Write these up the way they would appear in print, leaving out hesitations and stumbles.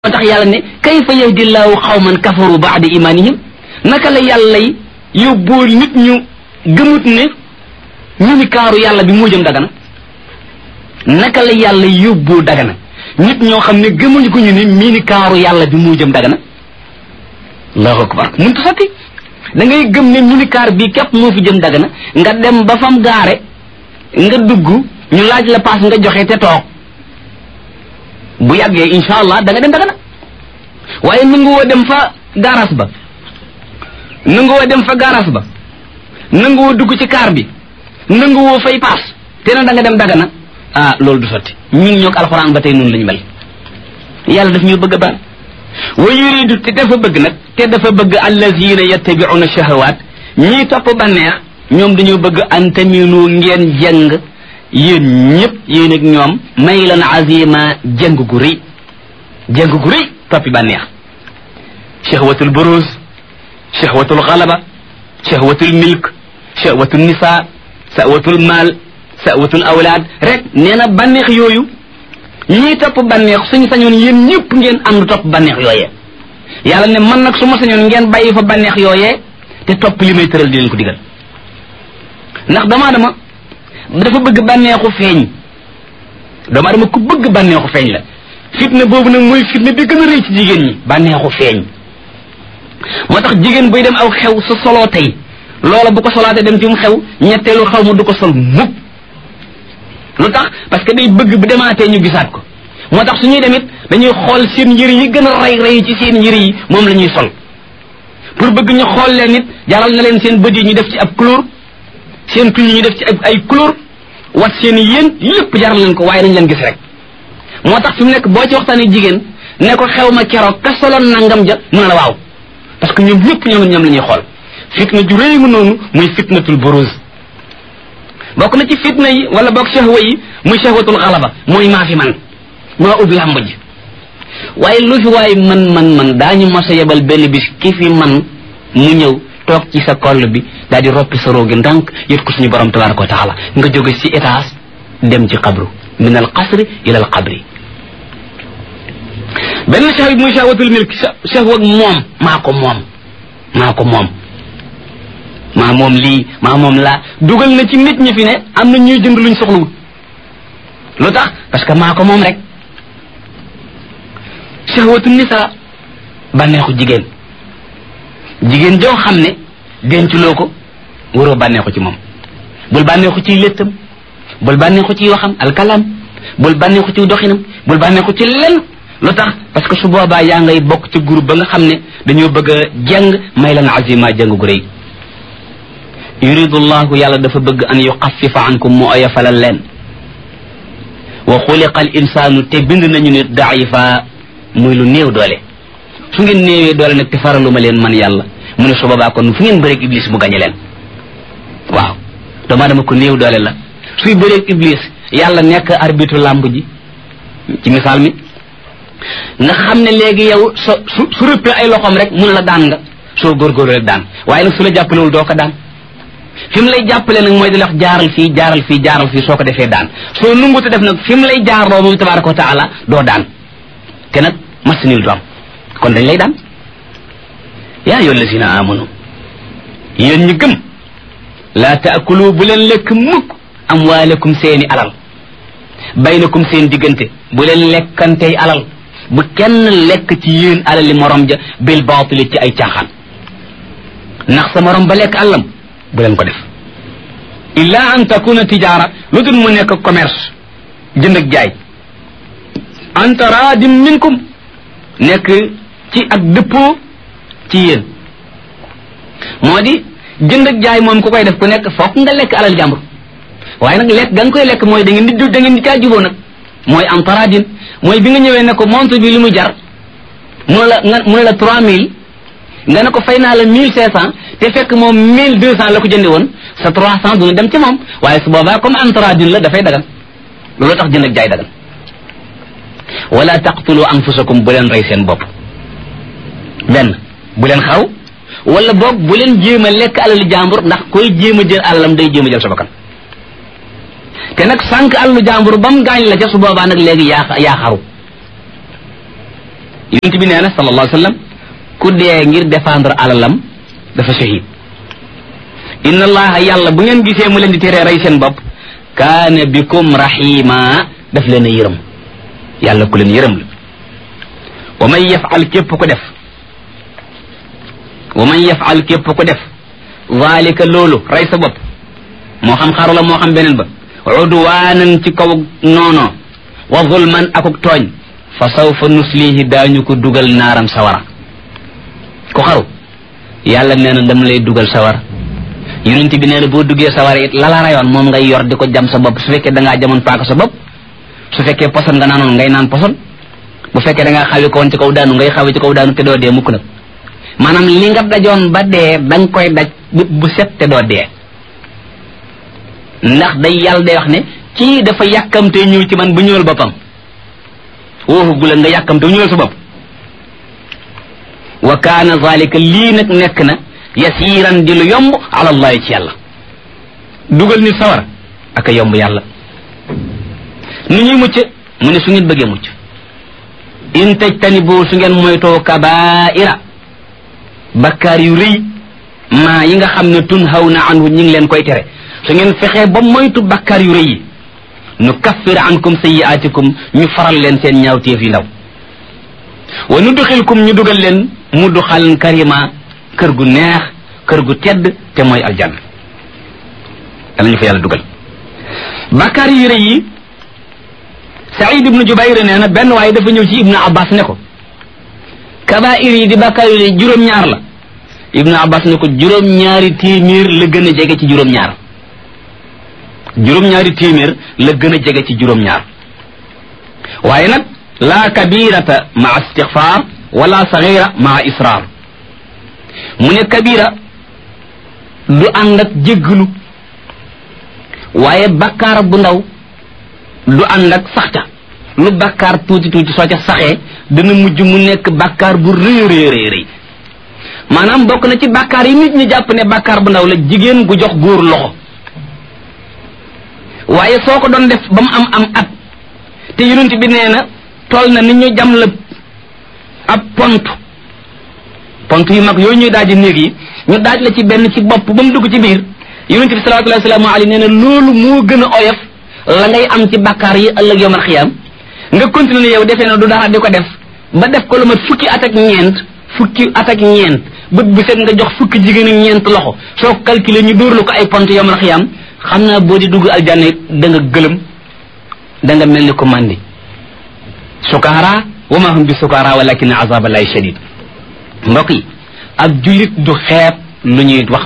tax yàlla ne kayfa yahdillahu xawman kafaru ba'da imanihim naka la yàlla yóbboo nit ñu gëmut ne ñu ni kaaru yàlla bi moo jëm dagana naka la yàlla yóbboo dagana nit ñoo xam ne gëmuñu ko ñu ne mii ni kaaru yàlla bi moo jëm dagana allahu akbar mun ta sotti da ngay gëm ne mini kaar bii képp moo fi jëm dagana nga dem ba fam gaare nga dugg ñu laaj la paas nga joxe te toog bu yàggee insha allah da nga dem dagana waaye nanguwoo dem fa gaaraas ba nanguwoo dem fa gaaraas ba nanguwoo dugg ci kaar bi nanguwoo fay paas te na da nga dem dagana ah loolu du sotti ñun ñoo ko alxuraan ba tey noonu lañu mel yàlla daf ñu bëgg a baal wa yuridu te dafa bëgg nag te dafa bëgg allazina yattabi'una shahawaat ñii topp banneex ñoom dañoo bëgg an taminu ngeen jeng yéen ñëpp yéen ak ñoom maylan azima jeng gu rëy toppi banneex shahwatul buruz shahwatul ghalaba shahwatul milk shahwatul nisa shahwatul maal shahwatul awlaad rek nee na banneex yooyu ñii topp banneex suñu sañoon yéen ñëpp ngeen am lu topp banneex yooyee yàlla ne man nag su ma sañoon ngeen bàyyi fa banneex yooyee te topp li may tëral di leen ko digal ndax doomu aadama dafa bëgg bànneexu feeñ doomu aadama ku bëgg bànneexu feeñ la fitna boobu nag mooy fitna bi gën a rëy ci jigéen ñi bànneexu feeñ moo tax jigéen buy dem aw xew su soloo tey loola bu ko solaatee dem ci mu xew ñetteelu xaw ma du ko sol mukk lu tax parce que day bëgg bu demaatee ñu gisaat ko moo tax su ñuy demit dañuy xool seen yëre yi gën a rey ci seen yëre yi moom la ñuy sol pour bëgg ñu xool leen nit jaral na leen seen bët yi ñu def ci ab couleur seen tuñ yi ñu def ci ay couleur wat seen yéen lépp jaral leen ko waaye dañ leen gis rek moo tax fi mu nekk boo ci waxtaanee jigéen ne ko xew ma keroog ka soloon nangam ja mu ne la waaw parce que ñoom ñëpp ñoom la ñuy xool fitna ju réy mu noonu muy fitnatul buruz bokk na ci fitna yi wala bokk shahwa yi muy shahwatul xalaba mooy maa fi man maa ubbi làmb ji waaye lu fi waaye man daañu mos a yebal benn bis ki fi man mu ñëw toog ci sa koll bi daal di roppi sa roogi ndànk yët ko suñu borom tabaraka wa taala nga jóge ci étage dem ci xabru min al qasri ila al qabri benn shahwa muy shahwatul milk shahwa moom maa moom lii maa moom laa dugal na ci nit ñi fi ne am na ñuy jënd luñ soxlawut lu tax parce que maa ko moom rek shahwatu nisa bànneexu jigéen joo xam ne denculoo ko waroo bànneexu ci moom bul bànneexu ciy léttam bul bànneexu ciy waxam alkalam bul bànneexu ci doxinam bul bànneexu ci lenn lu tax parce que su boobaa yaa ngay bokk ci groupe ba nga xam ne dañoo bëgg a jàng may lan azima jàng gu rëy yuridu llahu yàlla dafa bëgg an yuxafifa ankum mu oyofalal leen wa xuliqa al insaanu te bind nañu ne daifa muy lu néew doole su ngeen néewee doole nag te faraluma leen man yàlla mu ne su boobaa kon fu ngeen bëreeg iblis mu gañe leen waaw doomu aadama ko néew doole la suy bëreeg iblis yàlla nekk arbitre làmb ji ci misaal mi nga xam ne léegi yow su rëppee ay loxoom rek mun la daan nga soo góorgóorlu rek daan waaye nag su la jàppalewul doo ko daan fi mu lay jàppale nag mooy di la wax jaaral fii soo ko defee daan soo nunguta def nag fi mu lay jaarloo moom tabaraka wa taala doo daan te nag masinil doom kon dañ lay daan yaa ayyuha allazina amanu yéen ñu gëm laa taakulu bu leen lekk mukk amwaalakum seeni alal baynakum seen diggante bu leen lekkantey alal bu kenn lekk ci yéen alali morom ja bil baatili ci ay caaxaan ndax sa morom ba lekk àllam bu leen ko def illa an takuna tijaara lu dul mu nekk commerce jënd ak jaay an taradim minkum nekk ci ak dëppoo ci yéen moo di jënd ak jaay moom ku koy def ku nekk fokk nga lekk alal jàmbur waaye nag lekk ga nga koy lekk mooy da ngeen di caa juboo nag mooy an taradin mooy bi nga ñëwee ne ko montre bi li mu jar mu ne la 3000 nga ne ko fay naa la 1500 te fekk moom 1200 la ko jënde woon sa 300 duna dem ci moom waaye su boobaa comme antradin la dafay dagan loolu tax jënd ak jaay dagan wala taqtulu anfusakum bu leen rey seen bopp benn bu leen xaw wala boog bu leen jéem a lekk alalu jàmbur ndax koy jéem a jël alalam day jéem a jël sa bakkan te nag sànq alalu jàmbur ba mu gaañ la ca su boobaa nag léegi yaa xaru yonent bi nee na sallallahu alayhi wa sallam ku dee ngir défendre alalam dafa shahid. inna allaha yàlla bu ngeen gisee mu leen di teree rey seen bopp kaana bikum rahima daf leen a yërëm yàlla ku leen yërëm la. wa man yafal képp ko def wa man yafal képp ko def zalika loolu rey sa bopp moo xam xaru la moo xam beneen ba udwaanan ci kaw noonoo wa zulman akuk tooñ fa sawfa nuslihi daañu ko dugal naaram sawara ku xaru yàlla nee na dama lay dugal sawara yonent bi nee na boo duggee sawara it lala rayoon moom ngay yor di ko jam sa bopp su fekkee da ngaa jamoon paaka sa bopp su fekkee poson nga naanoon ngay naan poson bu fekkee da ngaa xawi ko woon ci kaw daanu ngay xawi ci kaw daanu te doo dee mukk nag maanaam li nga dajoon ba dee danga koy daj bu set te doo dee ndax day yàlla day wax ne kii dafa yàkkamte ñëw ci man bu ñëwal boppam woofu gu la nga yàkkamte ñëwal sa bopp wa kaana zalika lii nag nekk na yasiran di lu yomb ala allahi ci yàlla dugal nit sawar ak a yomb yàlla nu ñuy mucc mu ne su ngeen bëggee mucc in tajtanibu su ngeen moytoo kabaira bakkaar yu rëy maa yi nga xam ne tunhawna anhu ñi ngi leen koy tere su ngeen fexee ba moytu bakkaar yu rëy yi nu kaffir ankum sayyi'atikum ñu faral leen seen ñaawteef yi ndaw wa nudxilkum ñu dugal leen mudxalan karima kër gu neex kër gu tedd te mooy aljanna yàlla ñu fa yàlla dugal bakkaar yu rëy yi Saïd ibnu Jubayr nee na benn waaye dafa ñëw ci Ibnu Abbas ne ko kabaa'ir yi di bakkaar yu rëy juróom-ñaar la Ibnu Abbas ne ko juróom-ñaari téeméer la gën a jege ci juróom-ñaar juróom-ñaari téeméer la gën a jege ci juróom-ñaar waaye nag laa kabirata maa istixfaar wala sagira maa israar mu ne kabira du ànd ak jéggalu waaye bakkaar bu ndaw du ànd ak saxta lu bakkaar tuuti tuuti soo ca saxee dana mujj mu nekk bakkaar bu rëy rëy rëy maanaam bokk na ci bakkaar yi nit ñi jàpp ne bakkaar bu ndaw la jigéen gu jox góor loxo waaye soo ko doon def ba mu am at te yonent bi nee na toll na nit ñu jam la ab pont yu mag yooyu ñuy daaji néeg yi ñu daaj la ci benn ci bopp ba mu dugg ci biir yonent bi salawaatullahi wa salaamu alayhi nee na loolu moo gën a oyof la ngay am ci bakkaar yi ëllëg yawmal xiyaam nga continuer yow defee na du dara di ko def ba def ko lu mat fukki at ak ñeent bët bu set nga jox fukki jigéen ak ñeent loxo soo ko calculer ñu dóor la ko ay pont yawmal xiyaam xam naa boo di dugg aljanna it da nga gëlëm da nga mel ni ko mandi sukaara wa ma hum bi sukaara walakin azab allahi shadid mbokk yi ak jullit du xeeb lu ñuy wax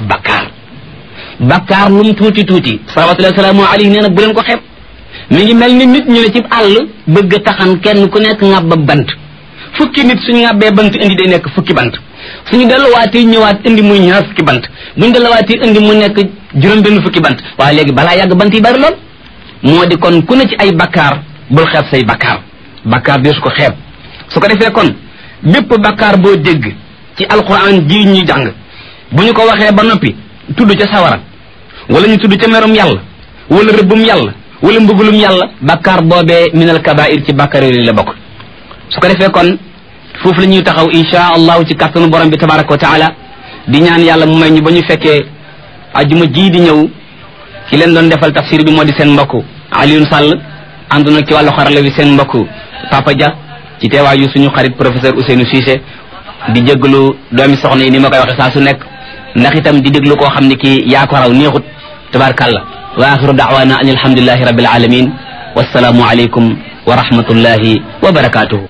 bakkaar lu mu tuuti tuuti salawatullahi salaamu alayhi nee na bu leen ko xeeb mi ngi mel ni nit ñu ne ci àll bëgg a taxan kenn ku nekk ŋàbba bant fukki nit suñu ŋàbbee bant indi day nekk fukki bant suñu delluwaatee ñëwaat indi muy ñaar fukki bant buñu delluwaatee indi mu nekk juróom benn fukki bant waaye léegi balaa yàgg bant yi bari lool moo di kon ku ne ci ay bakkaar bul xeeb say bakkaar bi su ko xeeb su ko defee kon bépp bakkaar boo dégg ci alquran ji ñu jàng bu ñu ko waxee ba noppi tudd ca sawara wala ñu tudd ca merum yàlla wala rëbbum yàlla wala mbugulum yàlla bakkaar boobee minal kabair ci bakkaar yooyu la bokk su ko defee kon foofu la ñuy taxaw insha allahu ci kàttanu borom bi tabaraka wa taala di ñaan yàlla mu may ñu ba ñu fekkee ajuma ji di ñëw ci leen doon defal tafsir bi moo di seen mbokk Alioune Sall ànd na ci wàllu xarala bi seen mbokk Papa Dia ci teewaayu suñu xarit professeur Ousseynou Cissé di jéggalu doomi soxna yi ni ma koy waxe saa su nekk ndax itam di déglu koo xam ne kii yaa ko raw neexut tabarkàlla wa axiru daawana an alhamdulillahi rabbil alamin wassalaamu aleykum wa rahmatullahi wa barakatuhu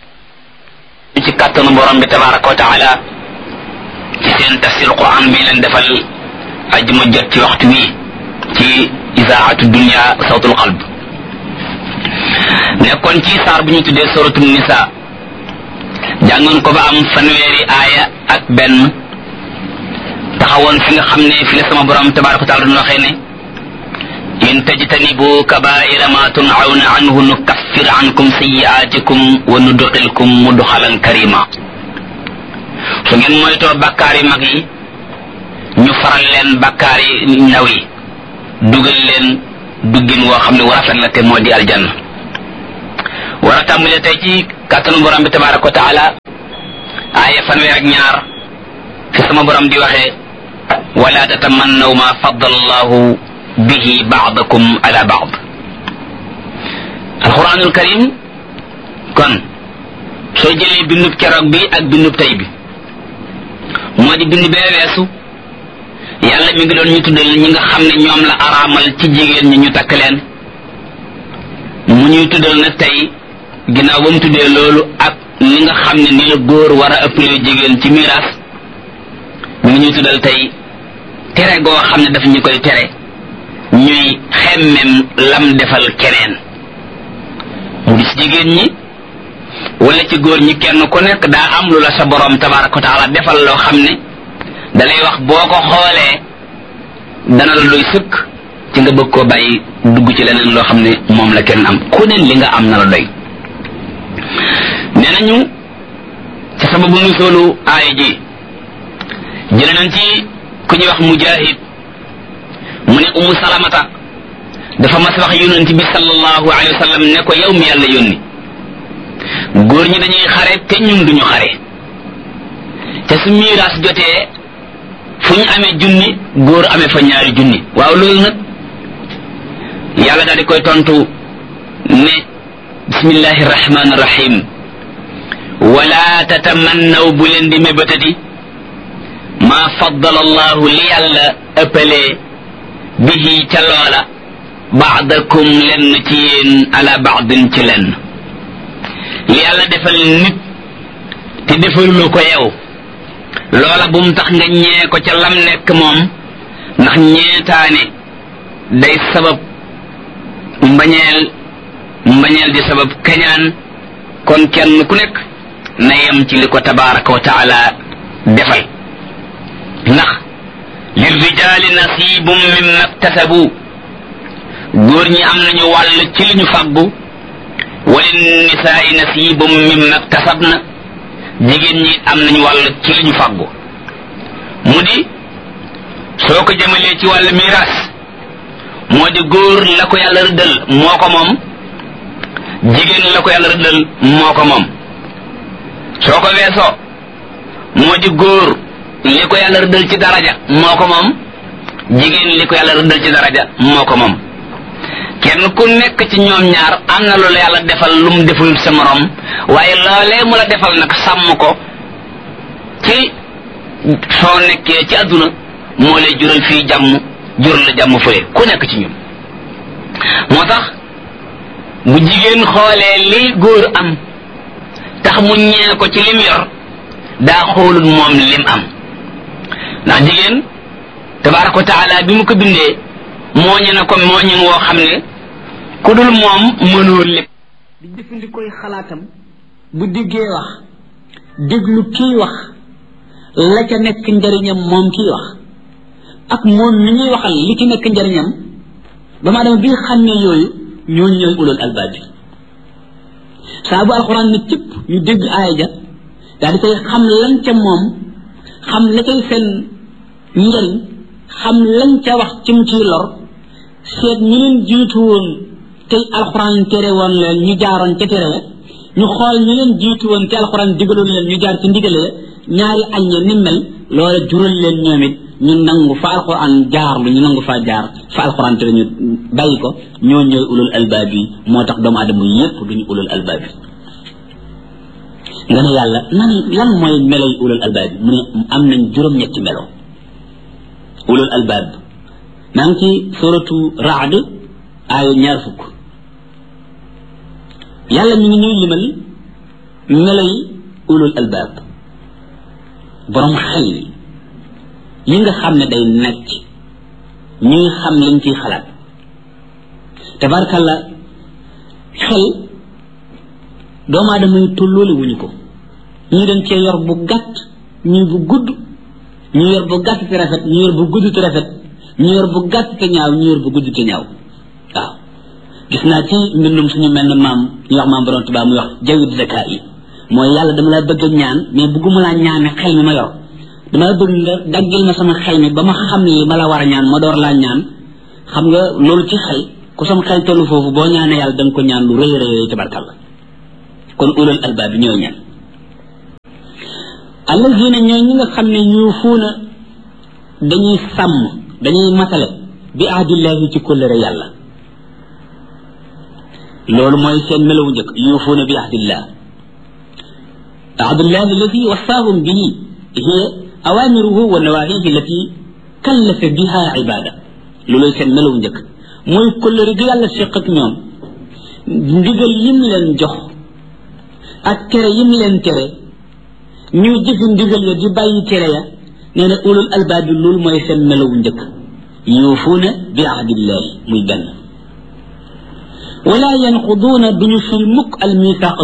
ci kàttanu borom bi tabaraka wa taala ci seen tafsir quran bi leen defal ajuma jot ci waxtu wi ci isaatu dunya sawtul qalb nekkoon ci saar bu ñu tuddee suratul nisa jàngoon ko ba am fanweeri aaya ak benn taxawoon fi nga xam ne fi la sama borom tabaraka wa taala doon waxee ne in tajtanibu kabaira ma tunhawna anhu nukaffir ankum sayyi'atikum wa nudxilkum mudxalan karima su ngeen moytoo bakkaar yi mag yi ñu faral leen bakkaar yi ndaw yi dugal leen duggin woo xam ne wu rafet la te moo di aljanna war a tàmbale tey ci kàttanu borom bi tabaraka wa taala aaya fanweer ak ñaar fi sama borom di waxee wala tatamannaw ma faddala allahu bihi ba'dakum ala ba'd alquranul karim kon soo jëlee bindub keroog bi ak bindub tey bi moo di bind bee weesu yàlla mi ngi doon ñu tuddal ñi nga xam ne ñoom la araamal ci jigéen ñi ñu takk leen mu ñuy tuddal nag tey ginnaaw ba mu tuddee loolu ak li nga xam ne ni la góor war a ëppalee jigéen ci miraas mu ngi ñuy tuddal tey tere goo xam ne daf ñu koy tere ñuy xemmem lam defal keneen mu gis jigéen ñi wala ci góor ñi kenn ku nekk daa am lu la sa borom tabaraka wa taala defal loo xam ne dalay wax boo ko xoolee dana la doy sëkk ci nga bëgg koo bàyyi dugg ci leneen loo xam ne moom la kenn am ku ne li nga am na la doy nee nañu ci sababu nusoolu aaya ji jële nañ ci ku ñuy wax mujahid mu ne umu salamata dafa mas wax yonent bi sallallahu alayhi wa sallam ne ko yow mi yàlla yónni góor ñi dañuy xare te ñun duñu xare te su miiraas jotee fu ñu amee junni góor amee fa ñaari junni waaw loolu nag yàlla daal di koy tontu ne bismillahi rahmani rahim wala tatamannaw bu leen di mébatati ma faddala allahu li yàlla ëppalee bihi ca loola baadakum lenn ci yéen ala baadin ci lenn li yàlla defal nit te defaluloo ko yow loola bu mu tax nga ñee ko ca lam nekk moom ndax ñeetaane day sabab mbañeel di sabab kañaan kon kenn ku nekk na yem ci li ko tabaraka wa taala defal ndax lirrijaali nasibum mimma iktasabu góor ñi am nañu wàll ci li ñu fàggu walin-nisaai nasibum mimma iktasabna jigéen ñi am nañu wàll ci li ñu fàggu mu di soo ko jëmalee ci wàllu miraas moo di góor la ko yàlla rëddal moo ko moom jigéen la ko yàlla rëddal moo ko moom soo ko weesoo moo di góor li ko yàlla rëddal ci daraja moo ko moom jigéen li ko yàlla rëddal ci daraja moo ko moom kenn ku nekk ci ñoom ñaar am na loolu yàlla defal lu mu deful sa morom waaye loolee mu la defal nag sàmm ko ci soo nekkee ci àdduna moo lay jural fii jàmm jural la jàmm fële ku nekk ci ñun moo tax bu jigéen xoolee li góor am tax mu ñee ko ci lim yor daa xoolul moom lim am ndax jigéen tabaraka wa taala bi mu ko bindee mooñe na ko mooñin woo xam ne ku dul moom mënoo lépp di jëfandikoy xalaatam bu diggee wax déglu kii wax la ca nekk njariñam moom kii wax ak moom mi ñuy waxal li ci nekk njariñam dama dama bi xam ne yooyu ñooñu ñooy ulul albaab bi saa bu alxuraan ne cëpp ñu dégg aaya ja daal di koy xam lan ca moom xam la cay seen njariñ xam lañ ca wax ci mu ciy lor seet ñu leen jiitu woon tey alxuraan tere woon leen ñu jaaroon ca tere ñu xool ñu leen jiitu woon te alxuraan digaloon leen ñu jaar ci ndigale ñaari aññe ni mel loola jural leen ñoom it ñu nangu fa alxuraan jaar lu ñu nangu faa jaar fa alxuraan tere ñu bàyyi ko ñoo ñooy ulul albaab yi moo tax doomu aadama yépp duñu ulul albaab yi nga ne yàlla lan mooy meloy ulul albaab yi mu ne am nañ juróom-ñetti melo ulul albaab maa ngi ci suratu raad aaya 20 yàlla mi ngi ñuy limal meloy ulul albaab borom xel yi nga xam ne day nekk ñuy xam liñ ciy xalaat tabarkalla xel doomu aadama yi tolloole wuñu ko ñii dañ cee yor bu gàtt ñii bu gudd ñu yor bu gàtt te rafet ñu yor bu gudd te rafet ñu yor bu gàtt te ñaaw ñu yor bu gudd te ñaaw waaw gis naa ci mbindum suñu mel ne maam ñu wax maam borom tubaab muy wax jawit zakat yi mooy yàlla dama la bëgg a ñaan mais bëgguma laa ñaane xel mi ma yor dama bëgg nga daggil ma sama xel mi ba ma xam li ma la war a ñaan ma door laa ñaan xam nga loolu ci xel ku sama xel tollu foofu boo ñaanee yàlla da nga ko ñaan lu rëy rëy tabarkalla kon ulul albaab ñooy ñan allazina ñooy ñi nga xam ne yuufuuna dañuy sàmm dañuy matale bi ahdillahi ci kóllëre yàlla loolu mooy seen melawu njëkk yuufuuna bi ahdillah ahdillahi allati wasaahum bihi hiya awamiruhu wa nawahihi allati kallafa biha ibada loolu seen melawu njëkk mooy kóllëre gi yàlla séq ak ñoom ndigal yim leen jox ak tere yim leen tere ñu jëfi ndigal ya di bàyyi tere ya nee na ulul albaab bi loolu mooy seen melawu njëkk yuufuuna bi ahdillahi muy benn wala yanquduuna duñu fil mukk al misaaqa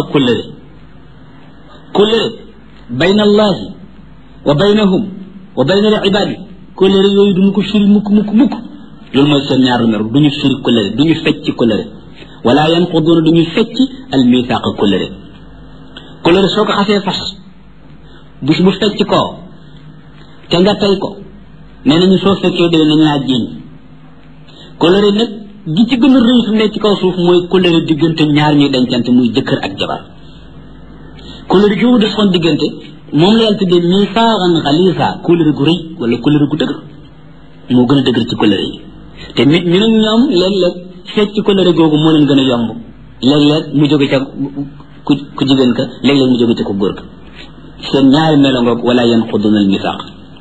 kóllëre bayna allahi wa baynahum wa bayna al ibaadi kóllëre yooyu duñu ko firi mukk loolu mooy seen ñaaru mer duñu firi kóllëre duñu fecc kóllëre wala yanquduuna duñu fecc al misaaqa kóllëre soo ko xasee fas bés bu fecc koo te nga tey ko nee nañu soo fekkee dee nañ laa jiiñ kóllëre nag gi ci gën a rëy su nekk ci kaw suuf mooy kóllëre diggante ñaar ñuy dencante muy jëkkër ak jabar kóllëre gi mu defoon diggante moom la yàlla tuddee misaaxan xaliisa kóllëre gu rëy wala kóllëre gu dëgër moo gën a dëgër ci kóllëre yi te nit ñu nag ñoom léeg-léeg fecc ci kóllëre googu moo leen gën a yomb léeg-léeg mu jóge ca ku jigéen ka léeg-léeg mu jóge ca ku góor ka seen ñaari melo ngoog wala yanquduna al misaaq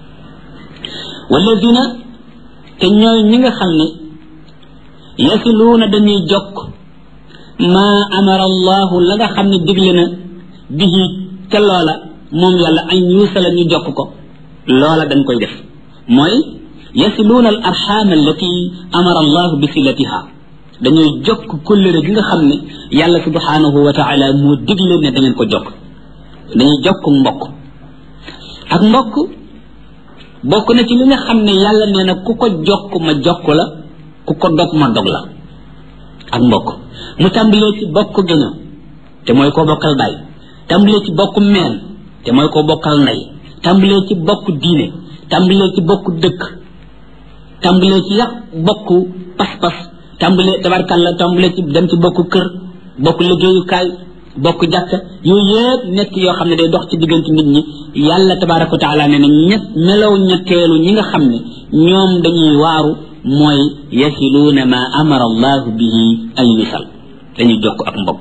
walladina te ñooy ñi nga xam ne yasiluuna dañuy jokk maa amara allahu la nga xam ne digle na bihi ca loola moom yàlla añ yuusala ñu jokk ko loola dañ koy def mooy yasiluuna al arxaam allati amara allahu bi silatiha dañuy jokk kóllëre gi nga xam ne yàlla subhanahu wa taala moo digle ne da ngeen ko jokk dañuy jokk mbokk ak mbokk bokk na ci li nga xam ne yàlla nee na ku ko jokk ma jokk la ku ko dog ma dog la ak mbokk mu tàmbalee ci bokk gëño te mooy koo bokkal baay tàmbalee ci bokk meen te mooy koo bokkal ndey tàmbalee ci bokk diine tàmbalee ci bokk dëkk tàmbalee ci yàq bokk pas-pas tàmbalee tabarkalla tàmbalee ci dem ci bokk kër bokk liggéeyukaay bokk jàkka yooyu yëpp nekk yoo xam ne day dox ci diggante nit ñi yàlla tabaraka wa taala ne na melaw ñetteelu ñi nga xam ne ñoom dañuy waaru mooy yasiluuna ma amara allahu bihi an yusal dañuy jokk ak mbokk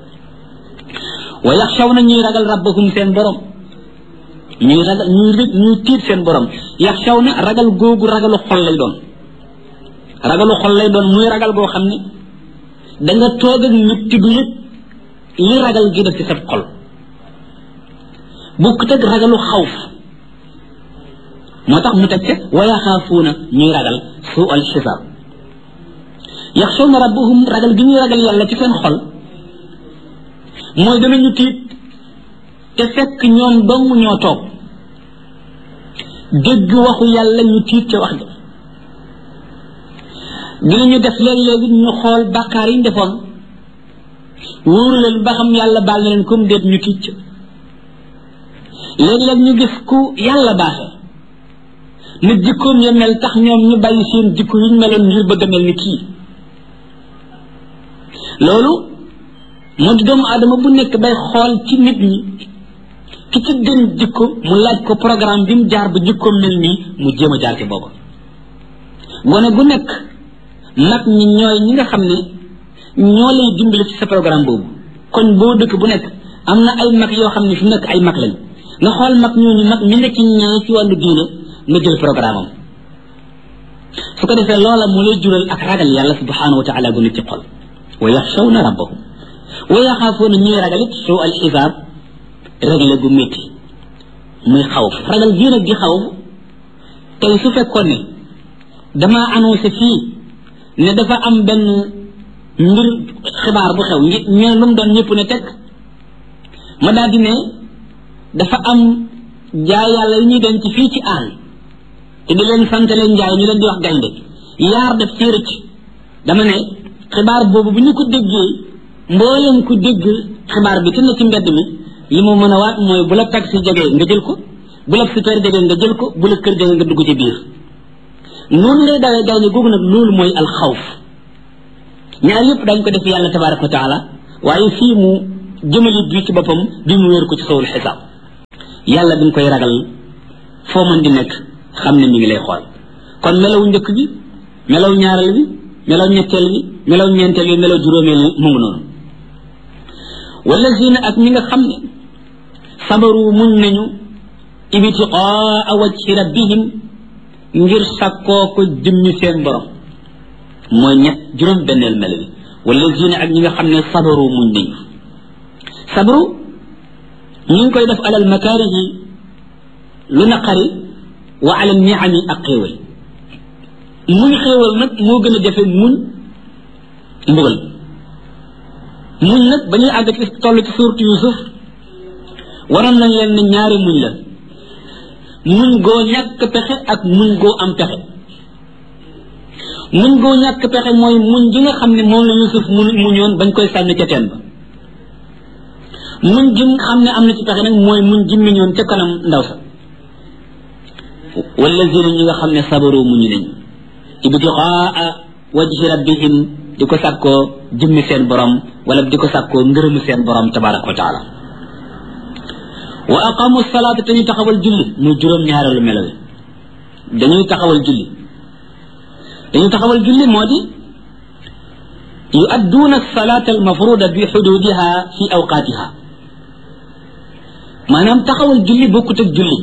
wa yaxshawna ñuy ragal rabbahum seen borom ñuy tiit seen borom yaxshawna ragal googu ragalu xol lay doon muy ragal goo xam ne da nga toog ak nit ti du yëg li ragal gi def ci sa xol bukkut ak ragalu xawf moo tax mu teg ca wa yaxaafuuna ñuy ragal suu al xisaab yaxshawna rabbahum ragal gi ñuy ragal yàlla ci seen xol mooy danañu tiit te fekk ñoom dong ñoo toog dégg waxu yàlla ñu tiit ca wax ja dinañu def léeg-léegi ñu xool bàkkaar yi ñu defoon wóoru leen ba xam yàlla baal na leen comme déet ñu tiit ca léeg-léeg ñu gis ku yàlla baaxee na jikkoom ya mel tax ñoom ñu bàyyi seen jikko yi ñu meloon ngir bëgg a mel ni kii loolu moo di doomu aadama bu nekk bay xool ci nit ñi ki ci gën jikko mu laaj ko programme bi mu jaar ba jikkoom mel nii mu jéem a jaar ci booba gone gu nekk mag ñi ñooy ñi nga xam ne ñoo lay dimbali ci sa programme boobu kon boo dëkk bu nekk am na ay mag yoo xam ne fi nekk ay mag lañ nga xool mag ñooñu mag mi nga ci ñee ci wàllu diine nga jël programme am su ko defee loola mu lay jural ak ragal yàlla subhanahu wa taala gu nit ci xol wa yaxshawna rabbahum wa yaxaafuuna ñuy ragal it suu al xisaab réglé gu métti muy xawf ragal gii nag di xawf tey su fekkoon ne damaa annoncé fii ne dafa am benn mbir xibaar bu xew ñe lu mu doon ñëpp ne teg ma daal di ne dafa am jaay yàlla yi ñuy denc fii ci àll te di leen sant leen njaay ñu leen di wax gaynde yaar def ci rëcc dama ne xibaar boobu bu ñu ko déggee mbooleem ku dégg xibaar bi te na ci mbedd mi li mu mën a waat mooy bu la taxi jógee nga jël ko bu la super jógee nga jël ko bu la kër jógee nga dugg ci biir noonu lay dawee gaynde googu nag loolu mooy alxawf ñaar yëpp dañ ko def yàlla tabaraka wa taala waaye fii mu jëmali bi ci boppam bi mu wéer ko ci sawul xisaab yàlla bi nga koy ragal foo mën di nekk xam ne mi ngi lay xool kon melaw njëkk bi melaw ñaareel bi melaw ñetteel bi melaw ñeenteel bi melaw juróomeel bi mu ngi noonu wallazina ak ñi nga xam ne sabaru muñ nañu ibtiqaa wajhi rabbihim ngir sakkoo ko jëmmi seen borom mooy ñett juróom benneel mel bi wallazina ak ñi nga xam ne sabaru muñ nañu sabru ñu ngi koy def alal makaarihi lu naqari wa alal niami ak xéewal muñ xéewal nag moo gën a jafe muñ mbugal muñ nag ba ñuy àgg ci toll ci suurtu Yuusuf waroon nañ leen ne ñaari muñ la muñ goo ñàkk pexe ak muñ goo am pexe muñ goo ñàkk pexe mooy muñ gi nga xam ne moom la Yuusuf muñoon bañ koy sànni ca teen ba muñ gi nga xam ne am na ci pexe nag mooy muñ gi miñoon ca kanam ndaw sa wallazina ñi nga xam ne sabaru muñu nañ ibtiqaa wajhi rabbihim di ko sàkkoo jëmmi seen borom wala di ko sàkkoo ngërëmu seen borom tabaraka wa taala wa aqamu salaata te ñu taxawal julli muy juróom ñaareelu melo wi dañuy taxawal julli moo di yuadduuna salaata almafruda bi xududiha fi awqaatiha maanaam taxawal julli bokkut ak julli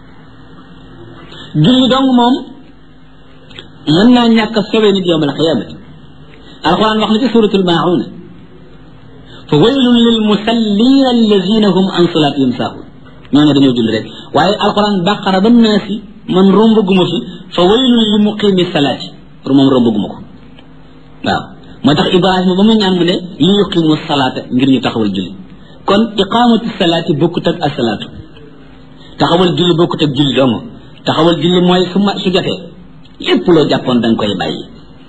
dong moom mën naa ñàkk a sowe nit yowm alqiyamati alquran wax na ci suratul maa'una fa waylun lil musallina allazina hum an salatihim saahun ñooñu dañoo julli rek waaye alquran baqara ba naasi man rombaguma fi fa waylun li muqimi salaati pour moom rombaguma ko waaw moo tax ibrahima ba mu ñaan mu ne li yuqimu salaata ngir ñu taxawal julli kon iqamatu salaati bokkut ak asalaatu taxawal julli bokkut ak julli dong taxawal julli mooy su jotee lépp loo jàppoon da nga koy bàyyi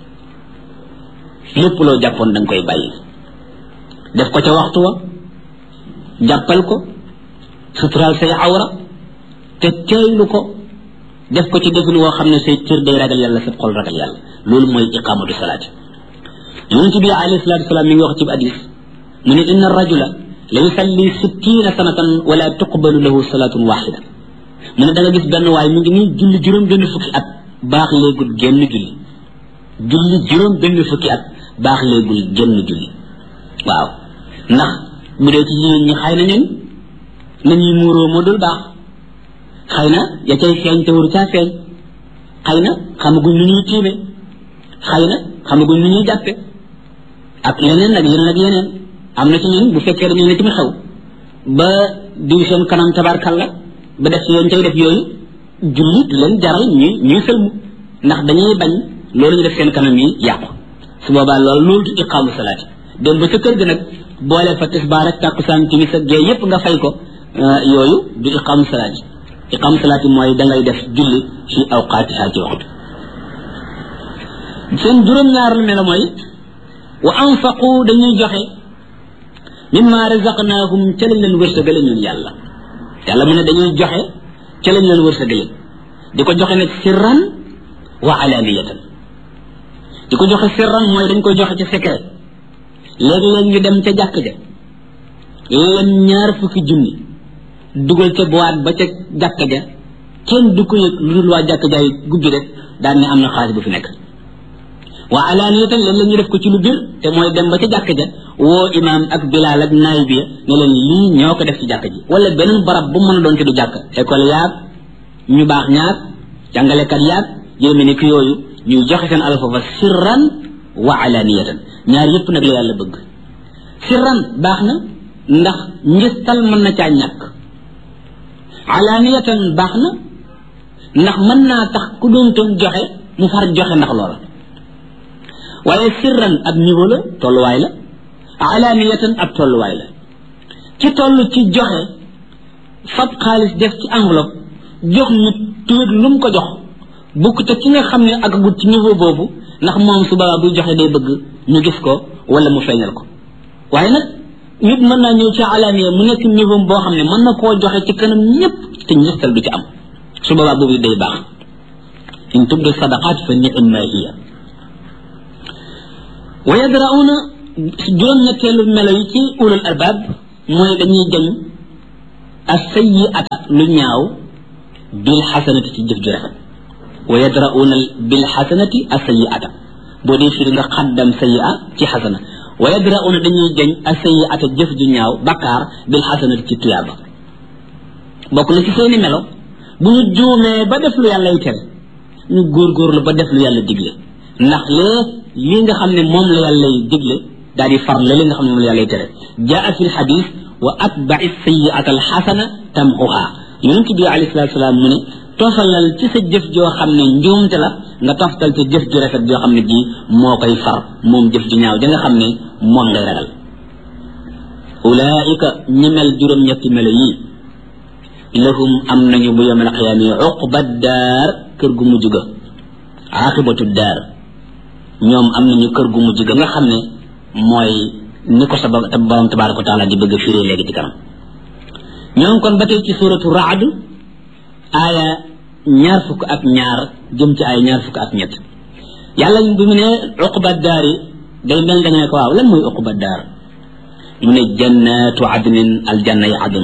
def ko ca waxtu wa jàppal ko suturaal say awra te teeylu ko def ko ci defin woo xam ne say cër day ragal yàlla sa xol ragal yàlla loolu mooy iqamatu salaati yonent bi alayhi salatu wasalaam mi ngi wax ci hadis mu ne inna rajula la yusalli 60 sanatan wala tuqbalu lahu salatun waxida mu ne da nga gis benn waay mu ngi nii julli juróom benn fukki at baax léegul génn julli juróom benn fukki at baax léegul génn julli waaw ndax bu dee ci jigéen ñi xëy na ñun nañuy muuroo moo dul baax xëy na ya cay feeñ te waru caa feeñ xëy na xamaguñ nu ñuy tiime xëy na xamaguñ nu ñuy jàppe ak leneen ak yeneen am na ci ñun bu fekkee dañu ne ci mu xew ba diw seen kanam tabarkalla ba def ci yoon cay def yooyu julli du leen jaral ñuy sëlmu ndax dañuy bañ loolu ñu def seen kanam yi yàqu su boobaa loolu du iqaamu salaati dem ba sa kër ga nag boole fa tisbaar ak tàkkusaan timis ak gee yépp nga fay ko yooyu du iqaamu salaati mooy dangay def julli fi awqaatiha ci waxtu seen juróom-ñaar lu ne la mooy wa anfaqu dañuy joxe mimma razaqnaahum ca lañ leen wërsëgale ñun yàlla mu ne dañuy joxe ca lañ leen wërsëgale di ko joxe nag sirran wa alaniyatan di ko joxe sirran mooy dañ koy joxe ci secret léeg-léeg ñu dem ca jàkk ja leen 20 junni dugal ca boîte ba ca jàkk ja kenn du ko yëg lu dul waa jàkk jaay gubbi rek daan ne am na xaalis bu fi nekk wa alaniyatan léeg-léeg ñu def ko ci lu bir te mooy dem ba ca jàkk ja woo imaam ak bilaal ak naay bi ne leen lii ñoo ko def ci jàkk ji wala beneen barab bu mën a doon te du jàkk école yaag ñu baax ñaag jàngalekat yaag yéeme ni ki yooyu ñuy joxe seen alal foofa sirran wa alaniyatan ñaar yépp nag la yàlla bëgg sirran baax na ndax ngistal mën na caa ñàkk alaniyatan baax na ndax mën naa tax ku doon toon joxe mu far joxe ndax loola waaye sirran ab niveau la tolluwaay la alaniyatan ab tolluwaay la ci toll ci joxe fab xaalis def ci enveloppe jox nit tuut lu mu ko jox bukk te ki nga xam ne ak gut ci niveau boobu ndax moom su boobaa buy joxe day bëgg ñu gis ko wala mu feeñal ko waaye nag nit mën naa ñëw ci alaniya mu nekk niveau boo xam ne mën na koo joxe ci kanam ñëpp te njëstal du ci am su boobaa boobu day baax in tubdu sadaqat fa ni'ma hiya wa yadra'una juróom ñetteelu melo yi ci ulul albab mooy dañuy jañ as-sayyi'ata lu ñaaw bil xasanati ci jëf ju rafet wa yadra'una bil xasanati as-sayyi'ata boo dee firi nga xaddam sayyi'a ci xasana wa yadra'una dañuy jañ as-sayyi'ata jëf ju ñaaw bakkaar bil xasanati ci tuyaaba bokk na ci seeni melo bu ñu juumee ba def lu yàlla yi tere ñu góorgóorlu ba def lu yàlla digle ndax lii nga xam ne moom la yàlla yi digle daal di far li nga xam ne moom la yàlla yi tere jaa fi lxadis wa atba'i sayyi'ata alxasana tamxuha yonent bi alayhi salaatu salaam mu ne tofalal ci sa jëf joo xam ne njuumte la nga toftal ci jëf ju rafet joo xam ne bii moo koy far moom jëf ju ñaaw da nga xam ne moom ngay ragal ulaika ñi mel juróom-ñetti melo yii lahum am nañu bu yawmal qiyaama uqba daar kër gu mujj ga aqibatu daar ñoom am nañu kër gu mujj ga nga xam ne mooy ni ko sa borom tabaaraka wa taala di bëgg a firee léegi ci kanam ñoo ngi kon ba tey ci suuratu Ra'd aaya 22 jëm ci aaya 22 yàlla bi mu ne uqba daar yi day mel da nga ne ko waaw lan mooy uqba daar mu ne jannatu adnin aljanna yi adn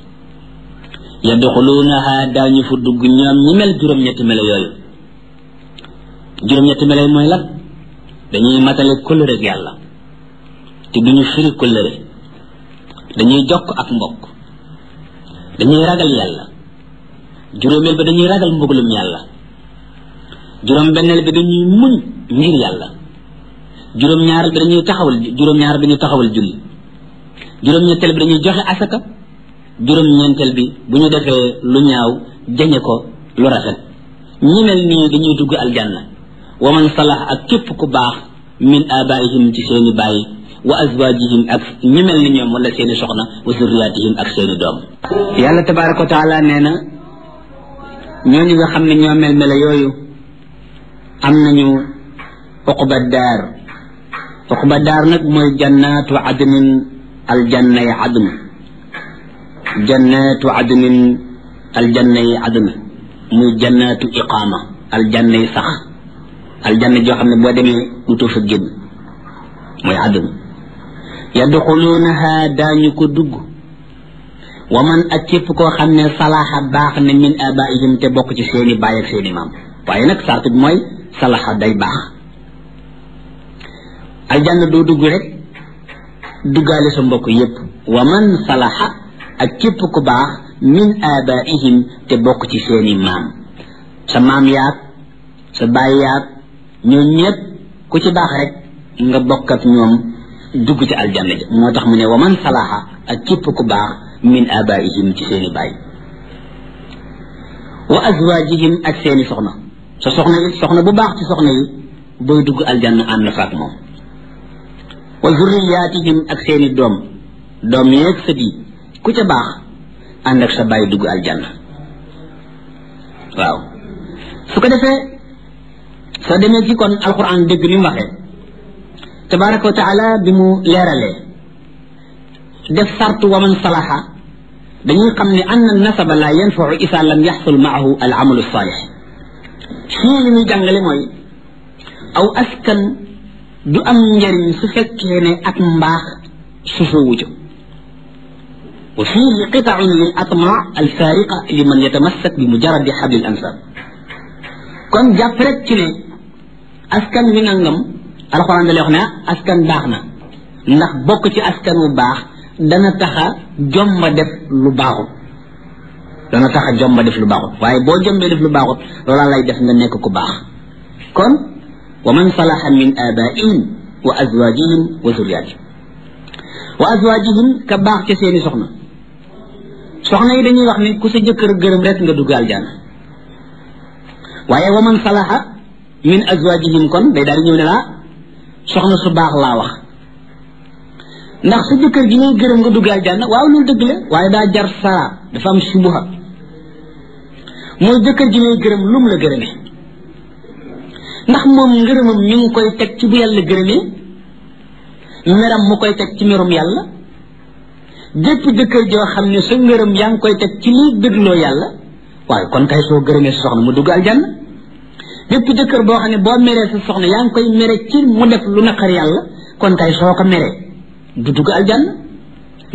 yadxuluunaha daañu fa dugg ñoom ñi mel juróom-ñetti melo yooyu juróom-ñetti melo yi mooy lan dañuy matale kóllëre ak yàlla te duñu firi kóllëre dañuy jokk ak mbokk dañuy ragal yàlla juróomeel ba dañuy ragal mbugalum yàlla juróom-benneel bi dañuy muñ ngir yàlla juróom-ñaar bi dañuy taxawal julli juróom-ñetteel bi dañuy joxe asaka juróom-ñeenteel bi bu ñu defee lu ñaaw jañe ko lu rafet ñi mel nii dañuy dugg aljanna wa man salax ak képp ku baax min abaihim ci seeni baay wa azwajihim ak ñi mel ni ñoom wala seeni soxna wa zurriyatihim ak seeni doom yàlla tabaraka wa taala nee na ñooñu nga xam ne ñoo mel mela yooyu am nañu uqba daar nag mooy jannatu adnin aljanna yi adn jannatu adnin aljanna yi adn muy jannatu iqaama aljanna yi sax aljanna joo xam ne boo demee dutoo fa génn mooy adn yadxuluunaha daañu ko dugg wa man ak képp koo xam ne salaha baax na min abaihim te bokk ci seeni baay ak seeni maam waaye nag sart bi mooy salaha day baax aljanna doo dugg rek duggaale sa mbokk yépp wa man salaha ak képp ku baax min abaihim te bokk ci seeni maam sa maam yaag sa baay yaag ñoo ñépp ku ci baax rek nga bokk ak ñoom dugg ci aljanna ja moo tax mu ne wa man salaha ak képp ku baax min abaihim ci seeni baay wa azwajihim ak seeni soxna sa soxna yi soxna bu baax ci soxna yi booy dugg aljanna ànd na faak moom wa zurriyatihim ak seeni doom yeeg sët yi ku ca baax ànd ak sa bàyyi dugg aljanna waaw su ko defee soo demee ci kon alquran dégg ni mu waxee tabaraka wa taala bi mu leeralee def sartu wa man salaha dañuy xam ne anna nasaba la yanfau isa lam yaxsul maahu al amalu salih fii li muy jàngale mooy aw askan du am njariñ su fekkee ne ak mbaax susoowu ca wa fiihi qitaun lil atmaa al faariqa liman yatamassak bi mujaradi xablil ansab kon jàpp rek ci ne askan wi nangam alxuraan da lay wax ne askan baax na ndax bokk ci askan wu baax dana taxa jomba def lu baaxut waaye boo jombee def lu baaxut loola lay def nga nekk ku baax kon wa man salaha min abaihim wa azwajihim wa zurriyatihim wa azwajihim ka baax ca seeni soxna yi dañuy wax ne ku sa jëkkër gërëm rek nga dugg aljanna waaye wa man salaha min azwajihim kon day daal di ñëw ne laa soxna su baax laa wax ndax sa jëkkër gi ngay gërëm nga dugg aljanna waaw loolu dëgg la waaye daa jar sara dafa am subuha mooy jëkkër gi ngay gërëm lum la gërëmee ndax moom ngërëmam ñu ngi koy teg ci bu yàlla gërëmee meram mu koy teg ci merum yàlla jépp jëkkër joo xam ne sa ngërëm yaa ngi koy teg ci liy dégloo yàlla waaye kon kay soo gërëmee sa soxna mu dugg aljanna jépp jëkkër boo xam ne boo meree sa soxna yaa ngi koy mere ci mu def lu naqar yàlla kon kay soo ko meree du dugg aljanna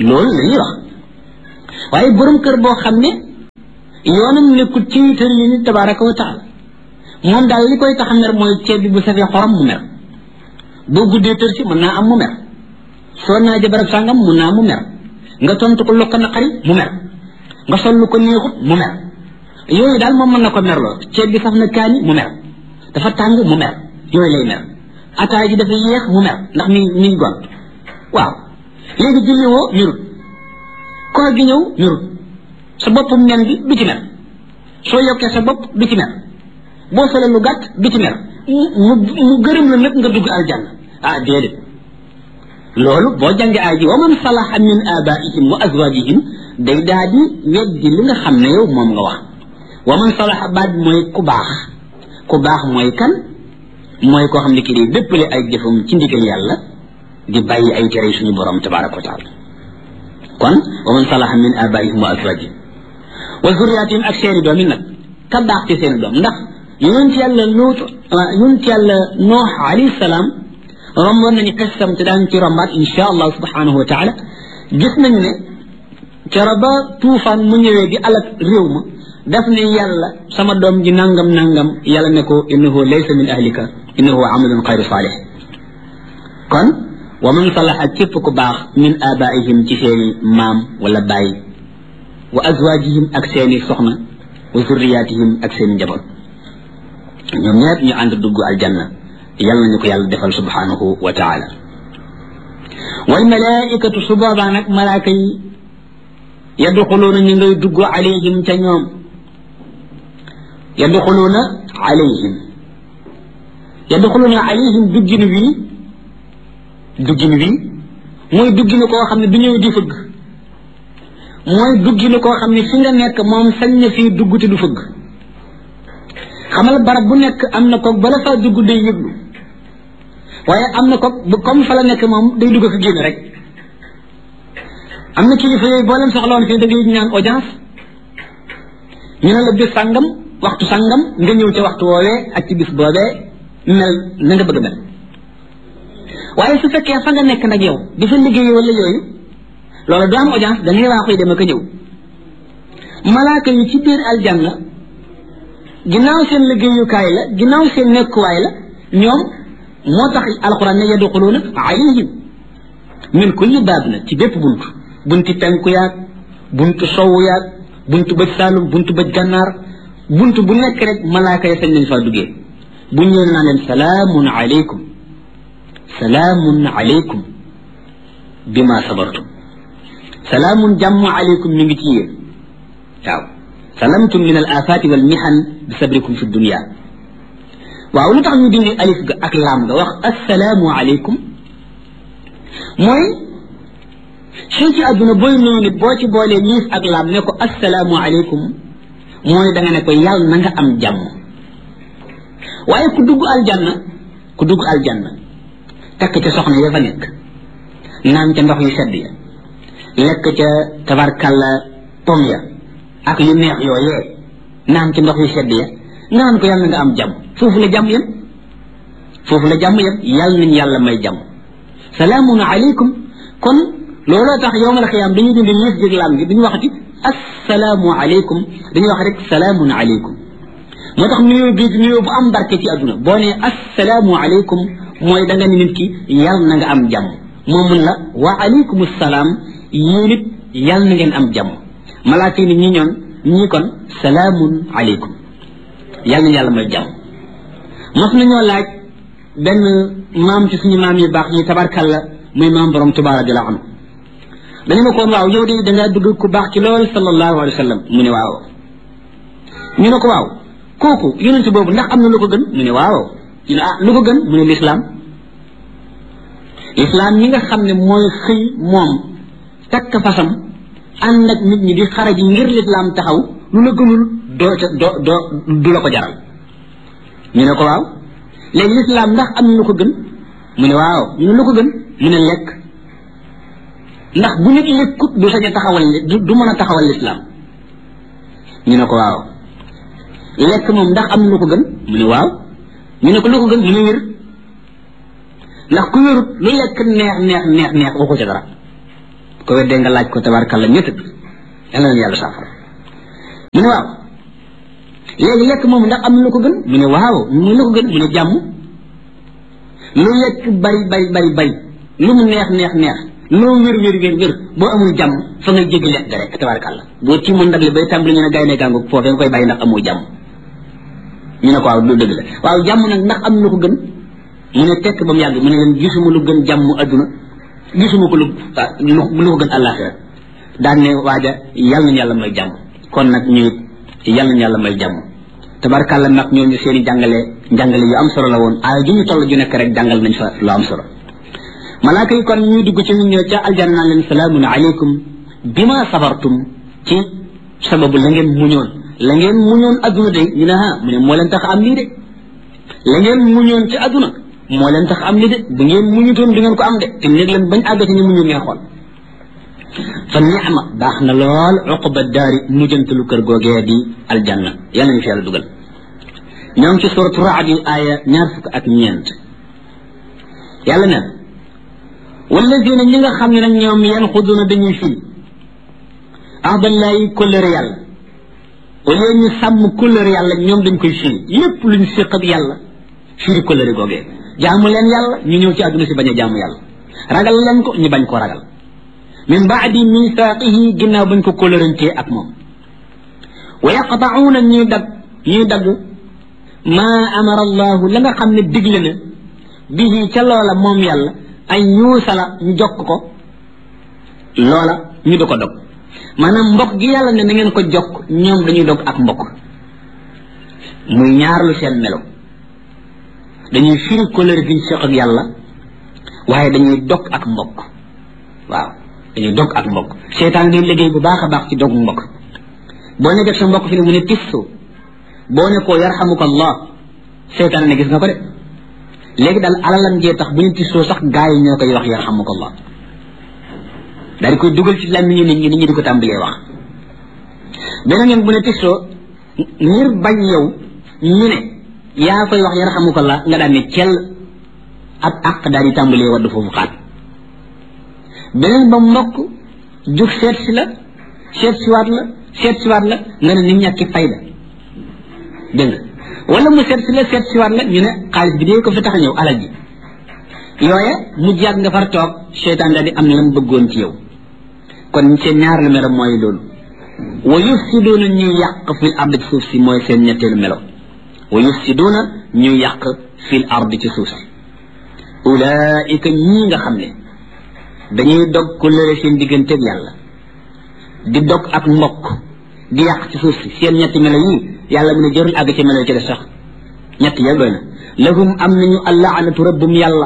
loolu la ñuy wax waaye borom kër boo xam ne yoonam nekkul ci tër yi ni tabaraka wa taala moom daal li koy tax a mer mooy ceeb bi bu safee xorom mu mer boo guddee tër si mën naa am mu mer soo naa jabarab sàngam mun naa mu mer nga tontu ko lokk naqari mu mer nga sol lu ko neexut mu mer yooyu daal moom mën na ko merloo ceeb bi saf na kaani mu mer dafa tàng mu mer yooyu lay mer ataay ji dafa yéex mu mer ndax mi gont waaw léegi julli woo mirut koor gi ñëw mirut sa boppum nen bi du ci mer soo yokkee sa bopp du ci mer boo solee lu gàtt du ci mer mu gërëm la nag nga dugg aljanna déedéet loolu boo jàngee aay ji wa man salaha min abaihim wa azwajihim day daa di weddi li nga xam ne yow moom nga wax wa man salaha baat mooy ku baax mooy kan mooy koo xam ne kii day dëppale ay jëfam ci ndigal yàlla di bàyyi ay tere suñu borom tabaraka wa taala kon wa man salaha min abaihim wa azwajihim wa zurriyatihim ak seeni doom yi nag ka baax ci seeni doom ndax yonent yàlla Nuux alayhi salaam romboon nañu xissam te daan ci rombaat insha allah subhanahu wa taala gis nañu ne cero ba tuufaan mu ñëwee di alak réew ma daf ne yàlla sama doom ji nangam yàlla ne ko innahu laysa min ahlika innahu amalun xayru saalih kon wa man salaha képp ku baax min abaihim ci seeni maam wala baay wa azwajihim ak seeni soxna wa zurriyatihim ak seeni njaboot ñoom ñëpp ñu ànd dugg aljanna yàlla nañu ko yàlla defal subhanahu wa taala wal malaikatu su boobaa nag malaaka yi yadxuluuna ñu ngay dugg alayhim ca ñoom yadxuluuna alayhim duggin wii mooy dugginu koo xam ne du ñëw di fëgg mooy dugginu koo xam ne fi nga nekk moom sañ na fii dugg te du fëgg xamal barab bu nekk am na koog bala faa dugg day yëglu waaye am na koog bu comme fa la nekk moom day dugg fi génn rek am na kilifa yooyu boo leen soxla woon fii da ngay ñaan audience ñu ne la bis sàngam waxtu sàngam nga ñëw ca waxtu woowee ak ci bis boobee mel na nga bëgg a mel waaye su fekkee fa nga nekk nag yow di fa liggéey wala yooyu loolu du am audience da ngay waa koy dem ak a ñëw malaaka yi ci biir aljanna ginnaaw seen liggéeyukaay la ginnaaw seen nekkuwaay la ñoom moo tax alquran ne yadxuluuna alayhim min kulli baab na ci bépp bunti penku yaag buntu sowu yaag buntu bëj saalum buntu bëj gànnaar buntu bu nekk rek malaaka ya sañ nañ faa duggee bu ñëwee naa leen salaamun alaykum bima sabartum salaamun jàmm alaykum mi ngi ci yéen waaw salamtum min al afati wal mihan bi sabrikum fi dunia waaw lu tax ñu dindi alif ga ak laam nga wax assalaamu alaykum mooy sii ci àdduna booy nuyu nit boo ci boolee liif ak laam ne ko assalaamu alaykum mooy da nga ne ko yàlla na nga am jàmm waaye ku dugg aljanna takk ca soxna ya fa nekk naan ca ndox yu sedd ya lekk ca tabarkalla pom ya ak yu neex yooyee naan ci ndox yu sedd ya nga naan ko yàlla nga am jàmm foofu la jàmm yem yàlla nañ yàlla may jàmm salaamun alaykum kon looloo tax yowmal xiyaam dañuy dindi liif jég laam gi duñu waxati assalaamu alaykum dañuy wax rek salaamun alaykum moo tax nuyoo bii nuyoo bu am barke ci àdduna boo nee assalaamu alaykum mooy da nga ni nit ki yàlla na nga am jàmm moo mun la wa alaykum salaam yéen it yàlla na ngeen am jàmm malaaka yi ñi ñii kon salaamun alaykum yàlla na yàlla may jàmm mos nañoo laaj benn maam ci suñu maam yu baax yi tabarkalla muy maam borom Tuubaa radiyallaahu anhu dañu ne ko waaw yow de dangaa dugg ku baax ci lool sallallahu alayhi wa sallam mu ne waaw ñu ne ko waaw kooku yonent boobu ndax am na lu ko gën mu ne waaw ñu ne lu ko gën mu ne lislaam ñi nga xam ne mooy xëy moom takk fasam ànd ak nit ñi di xare ji ngir lislaam taxaw lu la gënul du la ko jaral ñu ne ko waaw léegi lislaam ndax am na lu ko gën mu ne waaw ñu ne lu ko gën mu ne lekk ndax bu nit lekkut du sañ a taxawal du mën a taxawal lislaam ñu ne ko waaw lekk moom ndax am na lu ko gën mu ne waaw ñu ne ko lu ko gën mu ne wér ndax ku wérut lu lekk neex waxu ca dara ko weddee nga laaj ko tabarkalla ñett yàlla na yàlla saafara mu ne waaw léegi lekk moom ndax am na lu ko gën mu ne waaw mu lu ko gën mu ne jàmm lu lekk bari lu mu neex loo wér boo amul jàmm fa ngay jéggi lekk ga rek tabarkalla boo ci moom ndab li bay tàmbali ñu ne gaay ne gàngu foofee nga koy bàyyi ndax amoo jàmm ñu ne ko waaw lu dëgg la waaw jàmm nag ndax am na lu ko gën mu ne tekk ba mu yàgg mu ne leen gisuma lu gën jàmm adduna gisuma ko lu ko gën àllaaxira daan ne waaja yàlla nañu yàlla may jàmm kon nag ñu yàlla nañu yàlla may jàmm tabarkalla nag ñooñu seen i njàngale yu am solo la woon aaya ju ñu toll ju nekk rek jàngal nañ fa lu am solo malaaka yi kon ñuy dugg ci nit ñi ca aljanna naan leen salaamun aleykum bima sabartum ci sababu la ngeen muñoon adduna de ñu ne mu ne moo leen tax am lii de la ngeen muñoon ci adduna moo leen tax am lii de bu ngeen muñutoon du ngeen ko am de te néeg leen bañ àggati ñu muñu ngeen xool fa ni'ma baax na lool uqba daari mujjantalu kër googee di aljanna yàlla ñu fi yàlla dugal ñoo ngi ci suratu Ra'd aaya 24 yàlla ne wallazina ñi nga xam ne nag ñoom yanxuduna dañuy fil ahdallahi kóllëre yàlla au lieu ñu sàmm kóllëre yàlla ñoom dañ koy firi lépp luñ séq ak yàlla firi kóllëre googee jaamu leen yàlla ñu ñëw ci àdduna si bañ a jaamu yàlla ragal leen ko ñu bañ koo ragal min baadi misaaqihi ginnaaw bañ ko kóllërantee ak moom wa yaqta'uuna ñuy dagg maa amara allahu la nga xam ne digle na bihi ca loola moom yàlla ay ñuusala ñu jokk ko loola ñu di ko dog maanaam mbokk gi yàlla ne na ngeen ko jokk ñoom dañuy dog ak mbokk muy ñaar lu seen melo dañuy firi kóllëre gi ñu seq ak yàlla waaye dañuy dog ak mbokk waaw dañuy dog ak mbokk seytaan day liggéey bu baax a baax ci dog mbokk boo ne def sa mbokk fi ne mu ne tissu boo ne koo yarhamuka allah seytaan ne gis nga ko de léegi daal alalam jee tax bu ñu tissoo sax gaa yi ñoo koy wax yarhamuka allah daal di koy dugal ci làmmiñu nit ñi di ko tàmbalee wax beneen yoon bu ne tissoo ngir bañ yow ñu ne yaa koy wax yarhamuka allah nga daan ne cell ab àq daal di tàmbalee wadd foofu xaat beneen ba mbokk jug seet siwaat la nga ne nit ñàkki fayda dégg nga wala mu seet siwaat la ñu ne xaalis bi dee ko fi tax a ñëw alal ji yooye mu jàgg nga far toog seytaan daal di am lam bëggoon ci yow kon seen ñaar lu melo mooy loolu wa yufsiduuna ñuy yàq fil ard ci suuf si mooy seen ñetteelu melo wa yufsiduuna ñuy yàq fil ard ci suuf si ulaika ñii nga xam ne dañuy dog kóllëre seen digganteeg yàlla di dog ak mbokk di yàq ci suuf si seen ñetti melo yii yàlla mu ne jërul àgg ci melo ci des sax ñett yëpp doy na lahum am nañu allaanatu rëbbum yàlla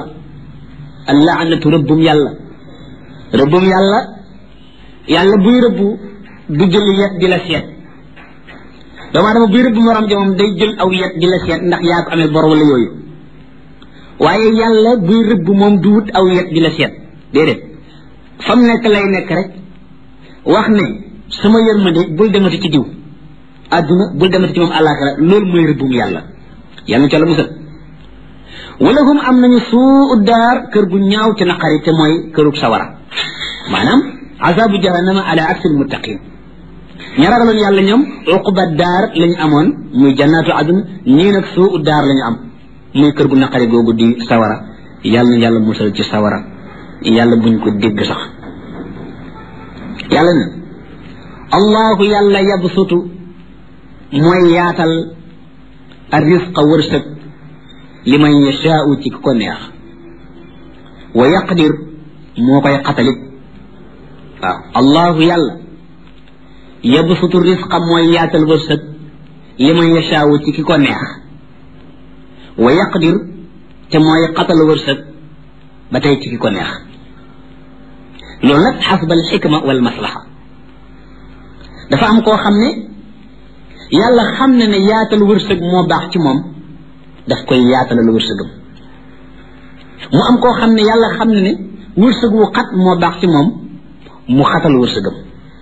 yàlla buy rëbbu du jël yet di la seet doomu aadama buy rëbb morom ja moom day jël aw yet di la seet ndax yaa ko amee bor wala yooyu waaye yàlla buy rëbb moom du wut aw yet di la seet déedéet fam nekk lay nekk rek wax ne sama yërmande bul demati ci diw àdduna bul demati ci moom àllaaxira loolu mooy rëbbum yàlla ca la musal walahum am nañu suu daar kër gu ñaaw ci naqari te mooy kërug sawara maanaam azabu jahannama ala aksil muttaqin ña ragaloon yàlla ñoom uquba daar lañu amoon muy jannaatu adun ñii nag suu daar lañu am muy kër gu naqari googu di sawara yàlla na yàlla musal ci sawara yàlla buñ ko dégg sax yàlla na allahu yàlla yabsutu mooy yaatal arrisqa wërsëg li man yashaau ci ko neex wa yaqdir moo koy xatalit waaw allahu yàlla yabsutu risqa mooy yaatal wërsëg li man yashaau ci ki ko neex wa yaqdir te mooy xatal wërsëg ba tey ci ki ko neex loolu nag xasba al xikma wal maslaha dafa am koo xam ne yàlla xam ne ne yaatal wërsëg moo baax ci moom daf koy yaatalal wërsëgam mu am koo xam ne yàlla xam ne ne wërsëg wu xat moo baax ci moom mu xatal wërsëgam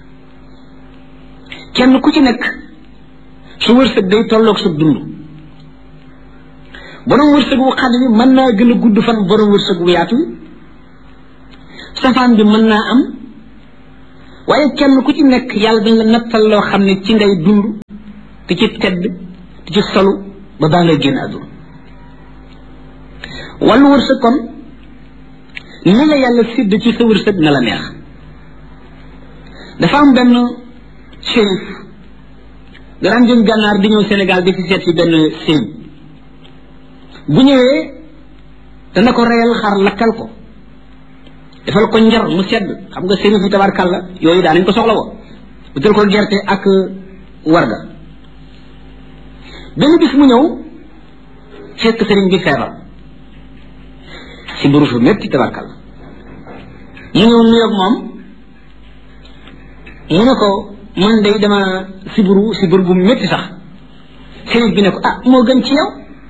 kenn ku ci nekk su wërsëg day tolloog sa dund borom wërsëg wu xat bi mën naa gën a gudd fan borom wërsëg wu yaatu wi safaan bi mën naa am waaye kenn ku ci nekk yàlla dañ la nattal loo xam ne ci ngay dund te ci tedd te ci solu ba baa ngay génn àdduna wàllu wërsëg kon li la yàlla sidd ci sa wërsëg na la neex dafa am benn shérif daan jëm gànnaar di ñëw Sénégal di fi seet si benn sëriñ bu ñëwee dana ko reyal xar lakkal ko defal ko njar mu sedd xam nga sëriñ fi tabarkàlla yooyu daa nañ ko soxla woo bu jël ko gerte ak warga benn bis mu ñëw fekk sëriñ bi feebar si buru fu métti tabarkàlla mu ñëw nuyoog moom mu ne ko man day dama siburu bu métti sax sëriñ bi ne ko moo gën ci yow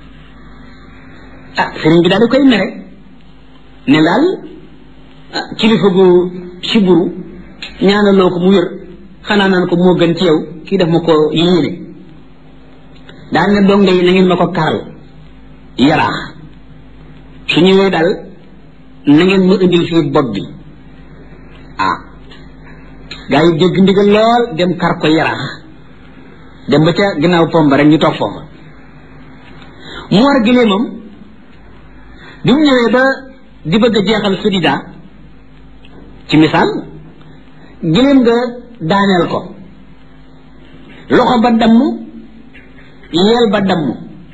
sëriñ bi daal di koy mere ne daal kilifa gu siburu ñaanaloo ko mu wér xanaa naan ko moo gën ci yow kii def ma ko yéene daal ne donga yi na ngeen ma ko karal yaraax su ñëwee daal na ngeen ma indil fii bopp bi gaa yi dégg ndigal lool dem kar ko yaraax dem ba ca ginnaaw pomba rek ñu toog foofa mu war gileemam bi mu ñëwee ba di bëgg a jeexal sudida ci misaal gileem nga daaneel ko loxo ba damm yeel ba damm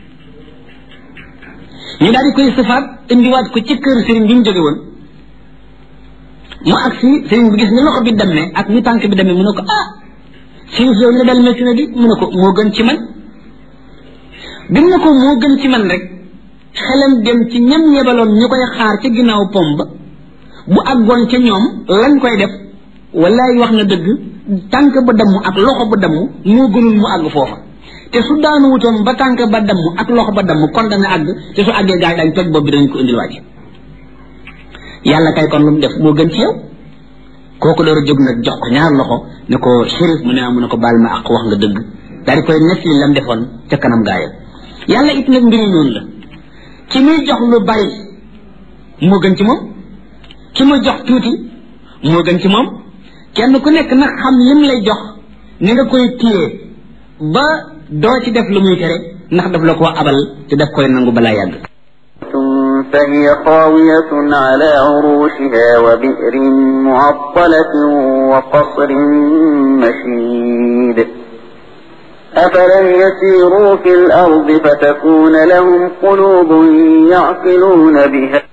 ñu daal di koy sëfaat indiwaat ko ci kër sëriñ bi mu jóge woon mu agsi sëriñ bi gis ni loxo bi dammee ak ni tànk bi dammee mu ne ko sëriñ si yow li dal métti na di mu ne ko moo gën ci man bi mu ne ko moo gën ci man rek xelam dem ci ñam ñebaloon ñu koy xaar ca ginnaaw pom ba bu àggoon ca ñoom lañ koy def wallaay wax na dëgg tànk ba damm ak loxo ba damm moo gënul mu àgg foofa te su daanu wutoon ba tànk ba damm ak loxo ba damm kon dana àgg te su àggee gaa yi dañ toj bopp bi dañ ko indil waaj yàlla kay kon lu mu def moo gën ci yow kooku door a jóg nag jox ko ñaar loxo ne ko shérif mu ne ko baal ma ak wax nga dëgg daal di koy nekk li lam defoon ca kanam gaaya yàlla it nag mbiri noonu la ki muy jox lu bari moo gën ci moom ki muy jox tuuti moo gën ci moom kenn ku nekk nag xam lim lay jox ni nga koy téye ba doo ci def lu muy tere ndax daf la ko abal te daf koy nangu balaa yàgg فهي خاوية على عروشها وبئر معطلة وقصر مشيد أفلم يسيروا في الأرض فتكون لهم قلوب يعقلون بها